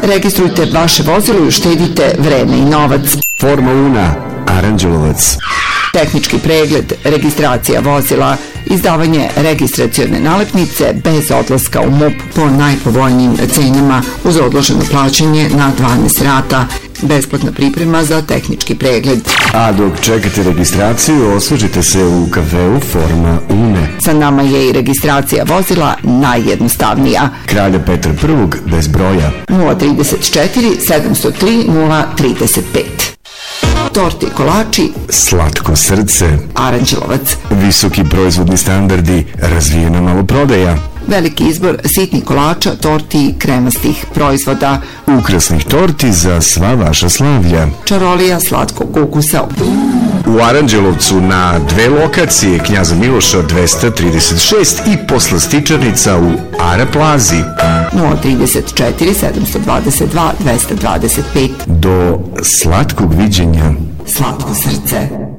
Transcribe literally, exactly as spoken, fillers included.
Registrujte vaše vozilo i uštedite vreme i novac. Forma Una, Aranđelovac. Tehnički pregled, registracija vozila, izdavanje registracione nalepnice bez odlaska u M U P po najpovoljnijim cenama uz odloženo plaćanje na dvanaest rata. Besplatna priprema za tehnički pregled. A dok čekate registraciju, osvežite se u kafeu Forma Une. Sa nama je i registracija vozila najjednostavnija. Kralja Petra Prvog bez broja. nula trideset četiri sedamsto tri nula trideset pet. Torti i kolači, Slatko srce, Aranđelovac. visoki proizvodni standardi, razvijena maloprodaja, Veliki izbor sitnih kolača, torti i kremastih proizvoda, ukrasnih torti za sva vaša slavlja. čarolija slatkog ukusa. U Aranđelovcu na dve lokacije, Knjaza Miloša dvesta trideset šest i poslastičarnica u Ara Plazi. nula trideset četiri sedamsto dvadeset dva dvesta dvadeset pet. Do slatkog viđenja. Slatko srce.